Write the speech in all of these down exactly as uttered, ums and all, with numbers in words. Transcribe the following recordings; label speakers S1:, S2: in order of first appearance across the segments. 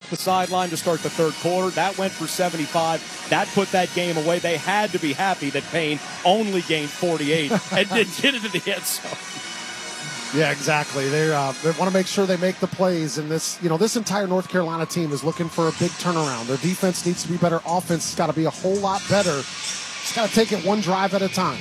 S1: the sideline to start the third quarter. That went for seventy-five. That put that game away. They had to be happy that Payne only gained forty-eight and didn't get into the end zone.
S2: Yeah, exactly. They uh, they want to make sure they make the plays, and this, you know, this entire North Carolina team is looking for a big turnaround. Their defense needs to be better. Offense has got to be a whole lot better. Just got to take it one drive at a time.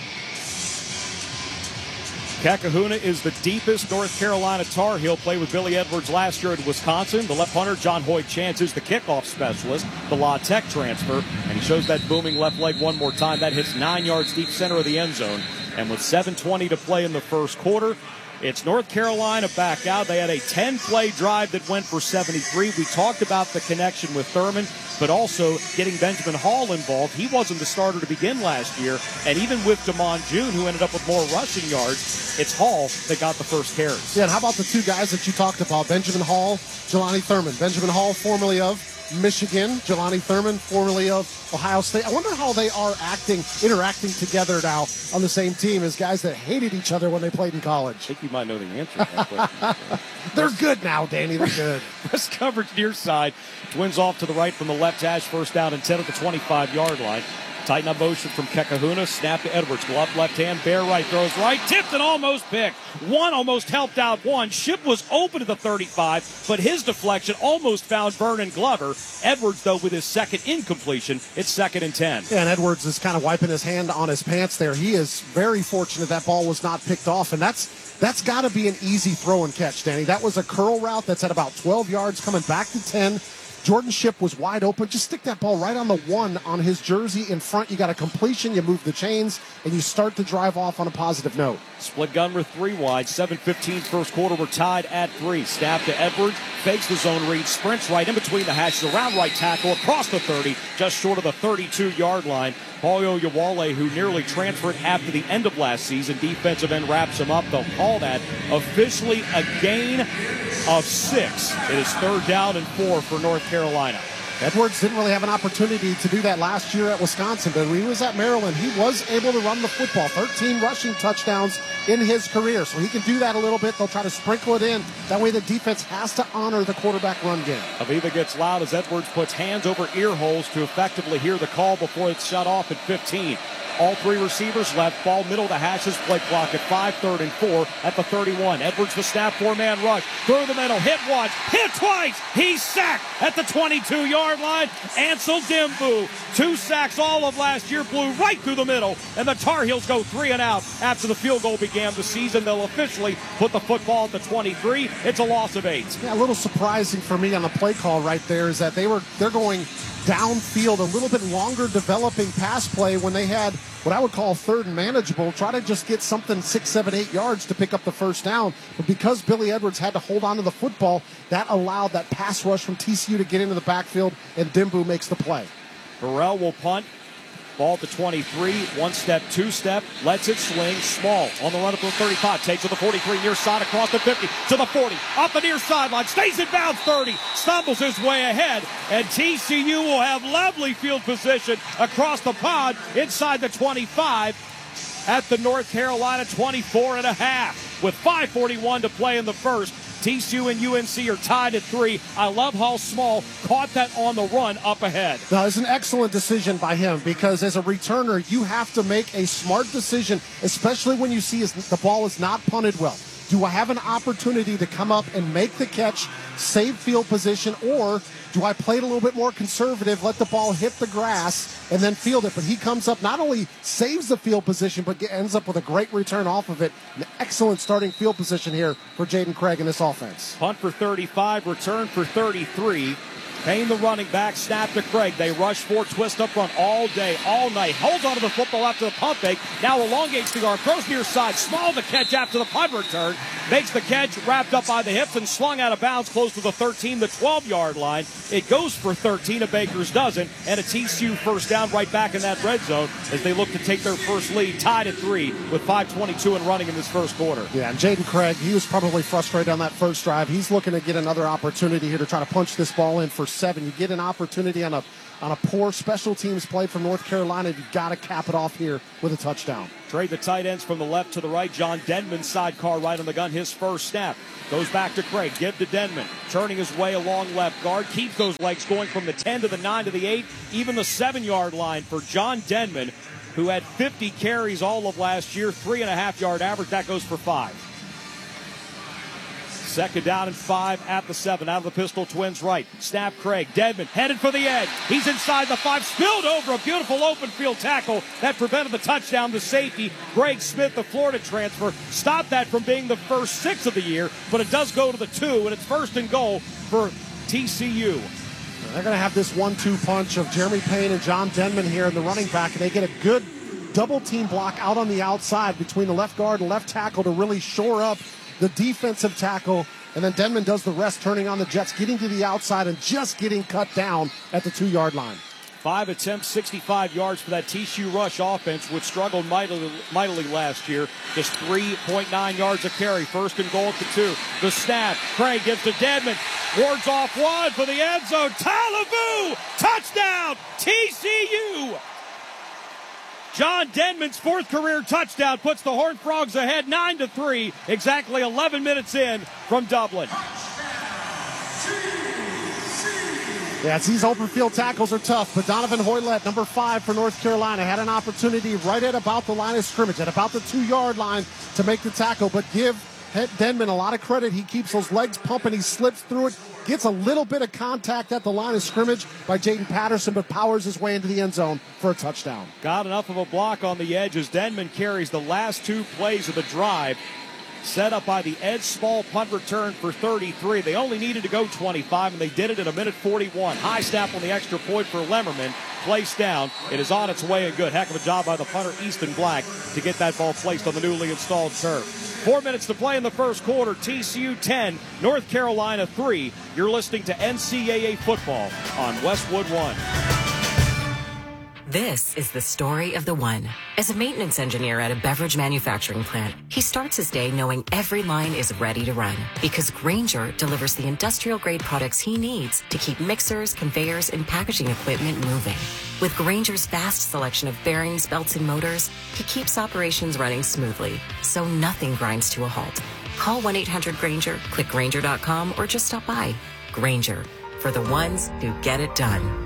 S1: Kakahuna is the deepest North Carolina Tar Heel. Played with Billy Edwards last year at Wisconsin. The left punter, John Hoyt Chance, is the kickoff specialist, the La Tech transfer, and he shows that booming left leg one more time. That hits nine yards deep center of the end zone. And with seven twenty to play in the first quarter, it's North Carolina back out. They had a ten-play drive that went for seventy-three. We talked about the connection with Thurman, but also getting Benjamin Hall involved. He wasn't the starter to begin last year, and even with DeMond June, who ended up with more rushing yards, it's Hall that got the first carries.
S2: Yeah, and how about the two guys that you talked about, Benjamin Hall, Jelani Thurman. Benjamin Hall, formerly of Michigan, Jelani Thurman, formerly of Ohio State. I wonder how they are acting, interacting together now on the same team as guys that hated each other when they played in college.
S1: I think you might know the answer to that question.
S2: They're good now, Danny. They're good.
S1: Press coverage near side. Twins off to the right from the left hash. First down and ten at the twenty-five-yard line. Tighten up motion from Kakahuna. Snap to Edwards. Glove left hand. Bear right. Throws right. Tipped and almost picked. One almost helped out one. Ship was open to the thirty-five, but his deflection almost found Vernon Glover. Edwards, though, with his second incompletion, it's second and ten.
S2: Yeah, and Edwards is kind of wiping his hand on his pants there. He is very fortunate that ball was not picked off, and that's that's got to be an easy throw and catch, Danny. That was a curl route that's at about twelve yards, coming back to ten. Jordan Ship was wide open. Just stick that ball right on the one on his jersey in front. You got a completion, you move the chains, and you start to drive off on a positive note.
S1: Split gun with three wide. seven fifteen first quarter. We're tied at three. Snap to Edwards. Fakes the zone read. Sprints right in between the hashes. Around right tackle. Across the thirty. Just short of the thirty-two-yard line. Paul Oyewale, who nearly transferred after the end of last season. Defensive end wraps him up. They'll call that officially a gain of six. It is third down and four for North Carolina.
S2: Edwards didn't really have an opportunity to do that last year at Wisconsin, but when he was at Maryland, he was able to run the football. thirteen rushing touchdowns in his career, so he can do that a little bit. They'll try to sprinkle it in. That way the defense has to honor the quarterback run game.
S1: Aviva gets loud as Edwards puts hands over ear holes to effectively hear the call before it's shut off at fifteen. All three receivers left. Ball middle of the hashes. Play clock at five, third and four at the thirty-one. Edwards the snap, four-man rush. Through the middle. Hit once. Hit twice. He's sacked at the twenty-two-yard line. Ansel Dimbu. Two sacks all of last year. Blew right through the middle. And the Tar Heels go three and out after the field goal began the season. They'll officially put the football at the twenty-three. It's a loss of eight.
S2: Yeah, a little surprising for me on the play call right there is that they were they're going downfield, a little bit longer developing pass play when they had what I would call third and manageable. Try to just get something six, seven, eight yards to pick up the first down. But because Billy Edwards had to hold on to the football, that allowed that pass rush from T C U to get into the backfield, and Dimbu makes the play.
S1: Burrell will punt. Ball to twenty-three, one step, two step, lets it swing. Small on the run up to the thirty-five, takes to the forty-three, near side across the fifty, to the forty, up the near sideline, stays in bounds thirty, stumbles his way ahead, and T C U will have lovely field position across the pond inside the twenty-five at the North Carolina twenty-four and a half. With five forty-one to play in the first, T C U and U N C are tied at three. I love how Small caught that on the run up ahead.
S2: Now, it's an excellent decision by him because as a returner, you have to make a smart decision, especially when you see the ball is not punted well. Do I have an opportunity to come up and make the catch, save field position, or do I play it a little bit more conservative, let the ball hit the grass, and then field it? But he comes up, not only saves the field position, but ends up with a great return off of it. An excellent starting field position here for Jaden Craig in this offense.
S1: Punt for thirty-five, return for thirty-three. Payne the running back, snap to Craig. They rush four, twist up run all day, all night. Holds onto the football after the pump fake. Now elongates the arm, throws near side. Small to catch after the punt return. Makes the catch, wrapped up by the hips and slung out of bounds close to the thirteen, the twelve-yard line. It goes for thirteen, a Baker's dozen, and a T C U first down right back in that red zone as they look to take their first lead, tied at three with five twenty-two and running in this first quarter.
S2: Yeah, and Jaden Craig, he was probably frustrated on that first drive. He's looking to get another opportunity here to try to punch this ball in for first seven. You get an opportunity on a on a poor special teams play from North Carolina. You've got to cap it off here with a touchdown.
S1: Trade the tight ends from the left to the right. John Denman, sidecar right on the gun, his first snap. Goes back to Craig, give to Denman. Turning his way along left guard. Keeps those legs going from the ten to the nine to the eight. Even the seven-yard line for John Denman, who had fifty carries all of last year. Three and a half yard average. That goes for five. Second down and five at the seven. Out of the pistol, Twins right. Snap Craig. Denman headed for the edge. He's inside the five. Spilled over a beautiful open field tackle that prevented the touchdown. The safety, Greg Smith, the Florida transfer, stopped that from being the first six of the year, but it does go to the two, and it's first and goal for T C U.
S2: They're going to have this one two punch of Jeremy Payne and John Denman here in the running back, and they get a good double team block out on the outside between the left guard and left tackle to really shore up the defensive tackle, and then Denman does the rest, turning on the Jets, getting to the outside and just getting cut down at the two-yard line.
S1: Five attempts, sixty-five yards for that T C U rush offense, which struggled mightily, mightily last year. Just three point nine yards a carry. First and goal at the two. The snap. Craig gives to Denman. Wards off one for the end zone. Talaboo! Touchdown! T C U! John Denman's fourth career touchdown puts the Horned Frogs ahead nine to three, exactly eleven minutes in from Dublin.
S2: Yeah, these open field tackles are tough, but Donovan Hoylett, number five for North Carolina, had an opportunity right at about the line of scrimmage, at about the two-yard line to make the tackle, but give Denman a lot of credit. He keeps those legs pumping. He slips through it, gets a little bit of contact at the line of scrimmage by Jaden Patterson, but powers his way into the end zone for a touchdown.
S1: Got enough of a block on the edge as Denman carries the last two plays of the drive. Set up by the Ed Small punt return for thirty-three. They only needed to go twenty-five, and they did it in a minute forty-one. High snap on the extra point for Lemmerman. Placed down. It is on its way and good. Heck of a job by the punter, Easton Black, to get that ball placed on the newly installed turf. Four minutes to play in the first quarter. T C U ten, North Carolina three. You're listening to N C double A football on Westwood One.
S3: This is the story of the one. As a maintenance engineer at a beverage manufacturing plant, he starts his day knowing every line is ready to run because Grainger delivers the industrial-grade products he needs to keep mixers, conveyors, and packaging equipment moving. With Grainger's vast selection of bearings, belts, and motors, he keeps operations running smoothly, so nothing grinds to a halt. Call one eight hundred Grainger, click Grainger dot com, or just stop by. Grainger, for the ones who get it done.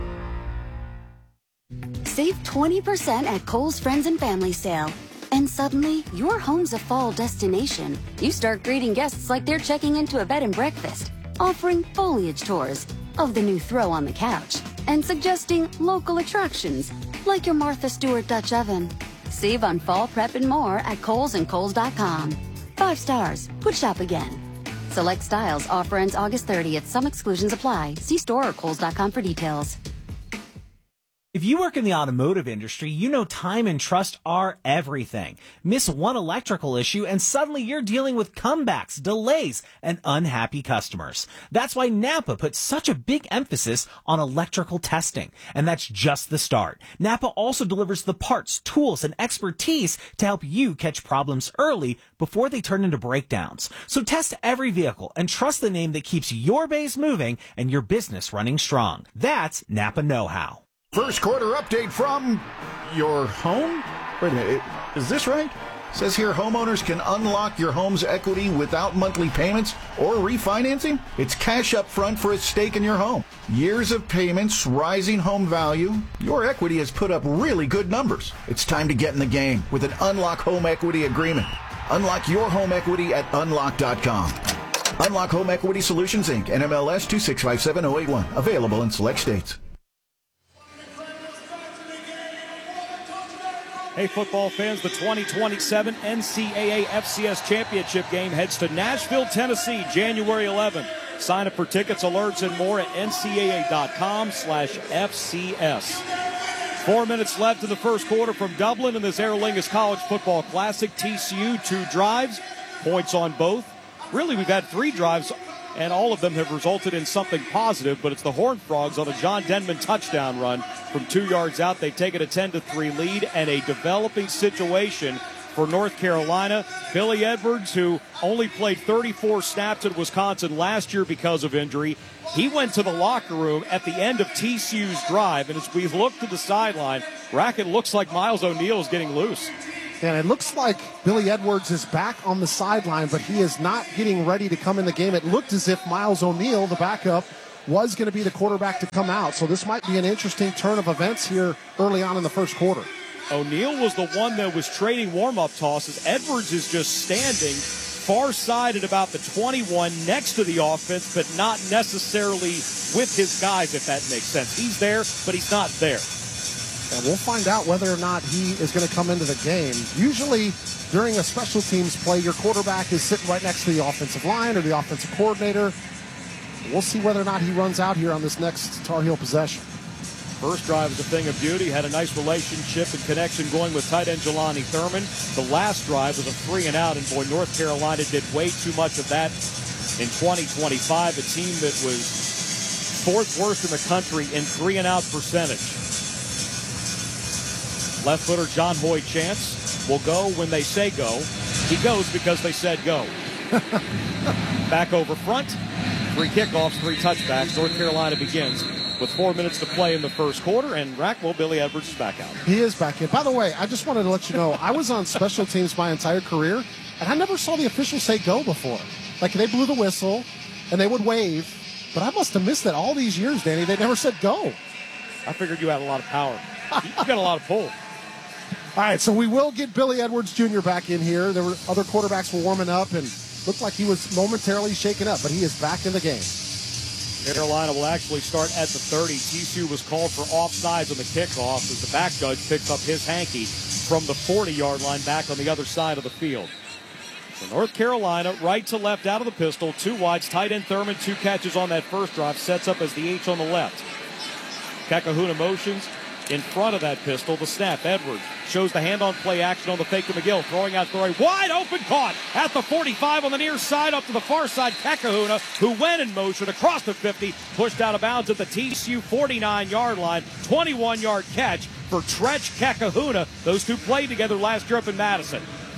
S4: Save twenty percent at Kohl's Friends and Family Sale. And suddenly, your home's a fall destination. You start greeting guests like they're checking into a bed and breakfast, offering foliage tours of the new throw on the couch, and suggesting local attractions like your Martha Stewart Dutch oven. Save on fall prep and more at Kohl's and Kohl's dot com. Five stars. Would shop again. Select styles. Offer ends August thirtieth. Some exclusions apply. See store or Kohl's dot com for details.
S5: If you work in the automotive industry, you know time and trust are everything. Miss one electrical issue and suddenly you're dealing with comebacks, delays, and unhappy customers. That's why Napa puts such a big emphasis on electrical testing. And that's just the start. Napa also delivers the parts, tools, and expertise to help you catch problems early before they turn into breakdowns. So test every vehicle and trust the name that keeps your base moving and your business running strong. That's Napa Know-How.
S6: First quarter update from your home? Wait a minute, is this right? Says here homeowners can unlock your home's equity without monthly payments or refinancing. It's cash up front for a stake in your home. Years of payments, rising home value. Your equity has put up really good numbers. It's time to get in the game with an Unlock Home Equity Agreement. Unlock your home equity at unlock dot com. Unlock Home Equity Solutions, Incorporated, N M L S two six five seven zero eight one. Available in select states.
S1: Hey, football fans, the twenty twenty-seven N C double A F C S Championship game heads to Nashville, Tennessee, January eleventh. Sign up for tickets, alerts, and more at N C double A dot com slash F C S. Four minutes left in the first quarter from Dublin in this Aer Lingus College Football Classic. T C U, two drives, points on both. Really, we've had three drives, and all of them have resulted in something positive, but it's the Horned Frogs on a John Denman touchdown run from two yards out. They take it a ten to three lead, and a developing situation for North Carolina. Billy Edwards, who only played thirty-four snaps at Wisconsin last year because of injury, he went to the locker room at the end of T C U's drive, and as we look to the sideline, Rackett looks like Miles O'Neill is getting loose.
S2: And it looks like Billy Edwards is back on the sideline, but he is not getting ready to come in the game. It looked as if Miles O'Neill, the backup, was going to be the quarterback to come out. So this might be an interesting turn of events here early on in the first quarter.
S1: O'Neill was the one that was trading warm-up tosses. Edwards is just standing far side at about the twenty-one next to the offense, but not necessarily with his guys, if that makes sense. He's there, but he's not there.
S2: And we'll find out whether or not he is going to come into the game. Usually during a special teams play, your quarterback is sitting right next to the offensive line or the offensive coordinator. We'll see whether or not he runs out here on this next Tar Heel possession.
S1: First drive is a thing of beauty. Had a nice relationship and connection going with tight end Jelani Thurman. The last drive was a three and out, and boy, North Carolina did way too much of that in twenty twenty-five, a team that was fourth worst in the country in three and out percentage. Left footer John Hoy Chance will go when they say go. He goes because they said go. Back over front. Three kickoffs, three touchbacks. North Carolina begins with four minutes to play in the first quarter, and Rackwell, Billy Edwards is back out.
S2: He is back in. By the way, I just wanted to let you know, I was on special teams my entire career, and I never saw the officials say go before. Like, they blew the whistle, and they would wave, but I must have missed that all these years, Danny. They never said go.
S1: I figured you had a lot of power. You got a lot of pull.
S2: All right, so we will get Billy Edwards Junior back in here. There were other quarterbacks were warming up, and looked like he was momentarily shaken up, but he is back in the game.
S1: Carolina will actually start at the thirty. T C U was called for offsides on the kickoff as the back judge picks up his hanky from the forty-yard line back on the other side of the field. So North Carolina, right to left out of the pistol, two wides, tight end Thurman, two catches on that first drive, sets up as the H on the left. Kakahuna motions in front of that pistol. The snap, Edwards shows the hand-on play action on the fake to McGill, throwing out Throy, wide open, caught at the forty-five on the near side, up to the far side. Kakahuna, who went in motion across the fifty, pushed out of bounds at the T C U forty-nine-yard line. twenty-one-yard catch for Tretch Kakahuna. Those two played together last year up in Madison.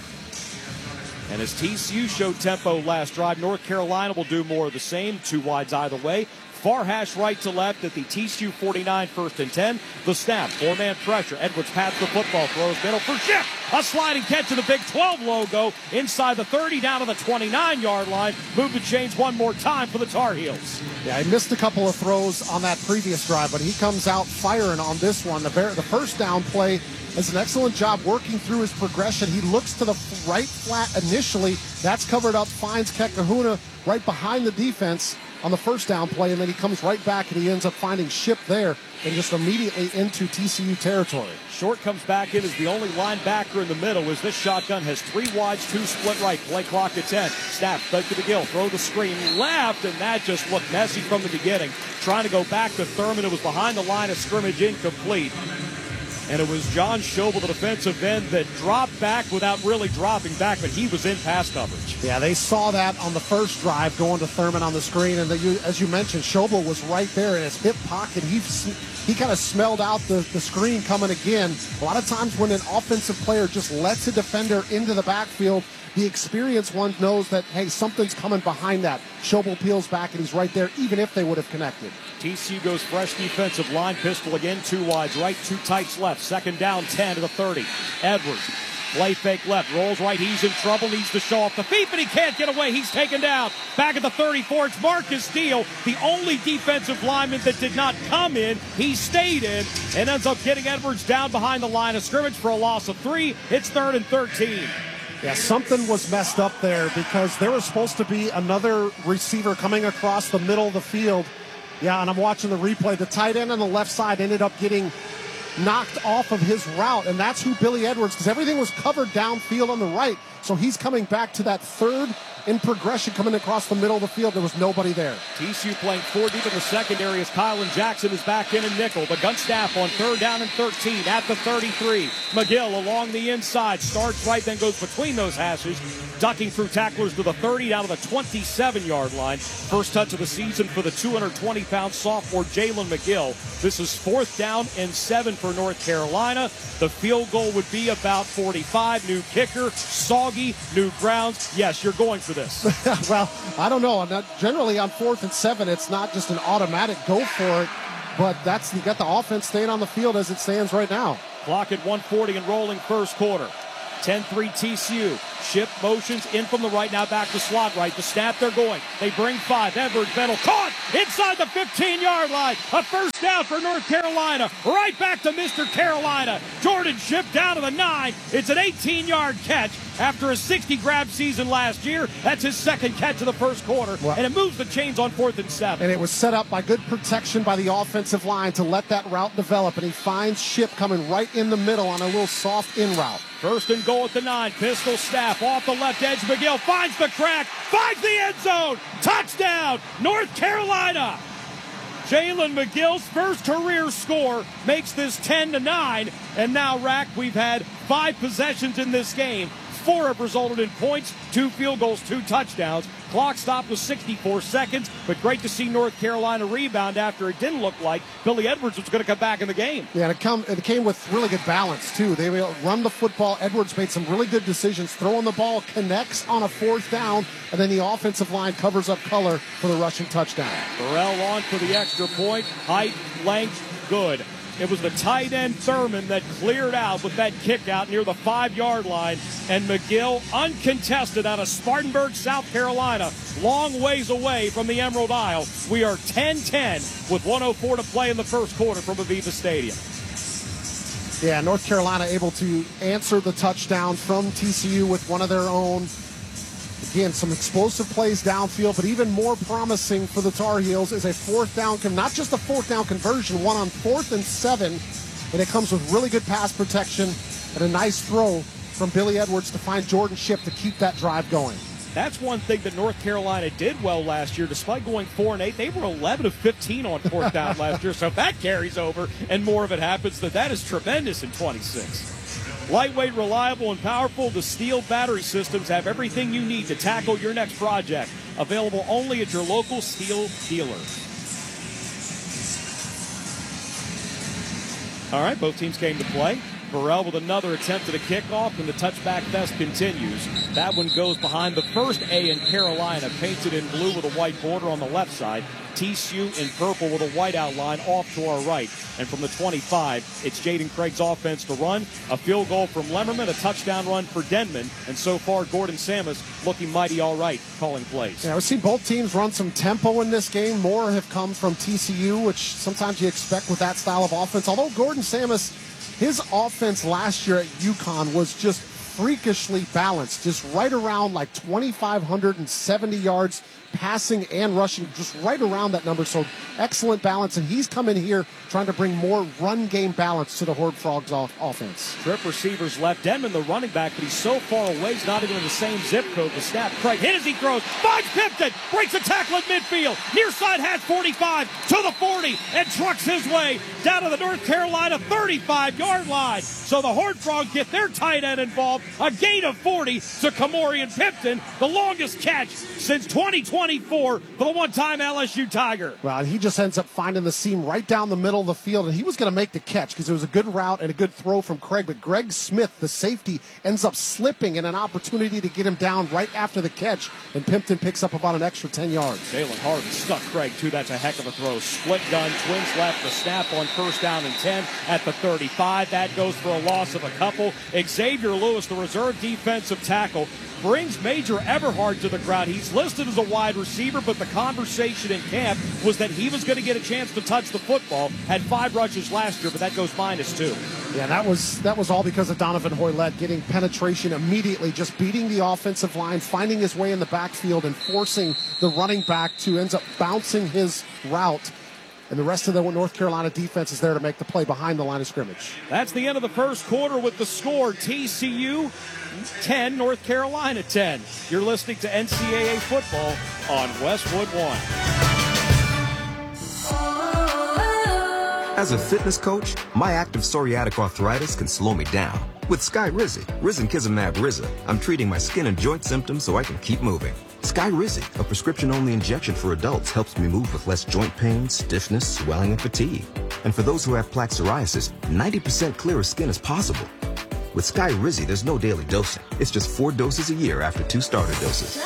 S1: And as T C U showed tempo last drive, North Carolina will do more of the same. Two wides either way. Far hash right to left at the T C U forty-nine, first and ten. The snap, four-man pressure. Edwards pats the football, throws middle for Schiff. A sliding catch to the Big twelve logo inside the thirty, down to the twenty-nine-yard line. Move the chains one more time for the Tar Heels.
S2: Yeah, he missed a couple of throws on that previous drive, but he comes out firing on this one. The, the first down play does an excellent job working through his progression. He looks to the right flat initially. That's covered up, finds Kakahuna right behind the defense on the first down play, and then he comes right back and he ends up finding Ship there and just immediately into T C U territory.
S1: Short comes back in as the only linebacker in the middle as this shotgun has three wides, two split right. Play clock at ten. Snap, fake to McGill, throw the screen left, and that just looked messy from the beginning. Trying to go back to Thurman. It was behind the line of scrimmage, incomplete. And it was John Schobel, the defensive end, that dropped back without really dropping back, but he was in pass coverage.
S2: Yeah, they saw that on the first drive going to Thurman on the screen, and the, you, as you mentioned, Schobel was right there in his hip pocket. He he kind of smelled out the, the screen coming again. A lot of times when an offensive player just lets a defender into the backfield, the experienced one knows that, hey, something's coming behind that. Schobel peels back, and he's right there, even if they would have connected.
S1: T C U goes fresh defensive line, pistol again, two wides right, two tights left. Second down, ten to the thirty. Edwards, play fake left, rolls right, he's in trouble, needs to show off the feet, but he can't get away. He's taken down. Back at the thirty-four, it's Marcus Steele, the only defensive lineman that did not come in. He stayed in and ends up getting Edwards down behind the line of scrimmage for a loss of three. It's third and thirteen.
S2: Yeah, something was messed up there because there was supposed to be another receiver coming across the middle of the field. Yeah, and I'm watching the replay. The tight end on the left side ended up getting knocked off of his route, and that's who Billy Edwards, because everything was covered downfield on the right. So he's coming back to that third in progression, coming across the middle of the field. There was nobody there.
S1: T C U playing four deep in the secondary as Kylan Jackson is back in a nickel. The gun snap on third down and thirteen at the thirty-three. McGill along the inside, starts right, then goes between those hashes ducking through tacklers to the thirty, down to the twenty-seven-yard line. First touch of the season for the two hundred twenty pound sophomore Jalen McGill. This is fourth down and seven for North Carolina. The field goal would be about forty-five. New kicker, soggy, new grounds. Yes, you're going for this.
S2: Well, I don't know. Generally on fourth and seven, it's not just an automatic go for it, but that's you got the offense staying on the field as it stands right now.
S1: Clock at one forty and rolling first quarter. ten three T C U. Ship motions in from the right, now back to slot right. The snap, they're going. They bring five. Edwards, Bentel, caught inside the fifteen-yard line. A first down for North Carolina. Right back to Mister Carolina. Jordan Ship down to the nine. It's an eighteen-yard catch after a sixty-grab season last year. That's his second catch of the first quarter,
S2: well,
S1: and it moves the chains on fourth and seven.
S2: And it was set up by good protection by the offensive line to let that route develop, and he finds Ship coming right in the middle on a little soft in route.
S1: First and goal at the nine. Pistol snap off the left edge. McGill finds the crack, finds the end zone. Touchdown, North Carolina. Jalen McGill's first career score makes this ten to nine. And now, Rack, we've had five possessions in this game. Four have resulted in points, two field goals, two touchdowns. Clock stopped with sixty-four seconds, but great to see North Carolina rebound after it didn't look like Billy Edwards was going to come back in the game.
S2: Yeah, and it, come, it came with really good balance, too. They run the football. Edwards made some really good decisions. Throwing the ball, connects on a fourth down, and then the offensive line covers up color for the rushing touchdown.
S1: Burrell on for the extra point. Height, length, good. It was the tight end Thurman that cleared out with that kick out near the five-yard line. And McGill, uncontested out of Spartanburg, South Carolina, long ways away from the Emerald Isle. We are ten ten with one oh four to play in the first quarter from Aviva Stadium.
S2: Yeah, North Carolina able to answer the touchdown from T C U with one of their own. Again, some explosive plays downfield, but even more promising for the Tar Heels is a fourth down, not just a fourth down conversion, one on fourth and seven, and it comes with really good pass protection and a nice throw from Billy Edwards to find Jordan Ship to keep that drive going.
S1: That's one thing that North Carolina did well last year. Despite going four and eight, they were eleven of fifteen on fourth down last year. So if that carries over and more of it happens, then that is tremendous in twenty-six. Lightweight, reliable, and powerful, the Steel battery systems have everything you need to tackle your next project. Available only at your local Steel dealer. All right, both teams came to play. Burrell with another attempt at a kickoff, and the touchback fest continues. That one goes behind the first A in Carolina, painted in blue with a white border on the left side. T C U in purple with a white outline off to our right. And from the twenty-five, it's Jaden Craig's offense to run. A field goal from Lemmerman, a touchdown run for Denman. And so far, Gordon Samus looking mighty all right, calling plays.
S2: Yeah, we've seen both teams run some tempo in this game. More have come from T C U, which sometimes you expect with that style of offense. Although Gordon Samus, his offense last year at UConn was just freakishly balanced, just right around like two thousand five hundred seventy yards passing and rushing, just right around that number. So excellent balance, and he's come in here trying to bring more run game balance to the Horned Frogs off offense.
S1: Trip receivers left. Denman, the running back, but he's so far away, he's not even in the same zip code. The snap, Craig hit as he throws, finds Pipton, breaks a tackle at midfield, near side has forty-five to the forty, and trucks his way down to the North Carolina thirty-five-yard line. So the Horned Frogs get their tight end involved. A gain of forty to Kamorian Pipton, the longest catch since twenty twenty-four for the one-time L S U Tiger.
S2: Well, he just ends up finding the seam right down the middle of the field, and he was going to make the catch because it was a good route and a good throw from Craig. But Greg Smith, the safety, ends up slipping in an opportunity to get him down right after the catch, and Pimpton picks up about an extra ten yards.
S1: Jalen Harden stuck Craig, too. That's a heck of a throw. Split gun, twins left, the snap on first down and ten at the thirty-five. That goes for a loss of a couple. Xavier Lewis, the reserve defensive tackle, brings Major Everhard to the crowd. He's listed as a wide receiver, but the conversation in camp was that he was going to get a chance to touch the football. Had five rushes last year, but that goes minus two.
S2: Yeah, that was that was all because of Donovan Hoylett getting penetration immediately, just beating the offensive line, finding his way in the backfield, and forcing the running back to ends up bouncing his route. And the rest of the North Carolina defense is there to make the play behind the line of scrimmage.
S1: That's the end of the first quarter with the score. T C U ten, North Carolina ten. You're listening to N C double A football on Westwood One.
S7: As a fitness coach, my active psoriatic arthritis can slow me down. With Skyrizi, Risankizumab Riza, I'm treating my skin and joint symptoms so I can keep moving. Skyrizi, a prescription-only injection for adults, helps me move with less joint pain, stiffness, swelling, and fatigue. And for those who have plaque psoriasis, ninety percent clearer skin is possible. With Skyrizi, there's no daily dosing. It's just four doses a year after two starter doses.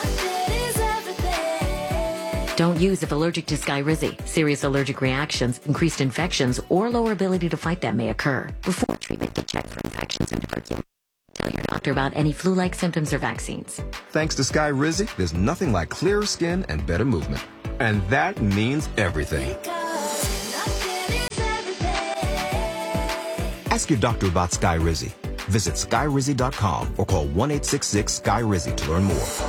S8: Don't use if allergic to Skyrizi. Serious allergic reactions, increased infections, or lower ability to fight them may occur. Before treatment, get checked for infections and tuberculosis. Tell your doctor about any flu-like symptoms or vaccines.
S7: Thanks to Skyrizi, there's nothing like clearer skin and better movement. And that means everything. Ask your doctor about Skyrizi. Visit Skyrizi dot com or call one eight six six Skyrizi to learn more.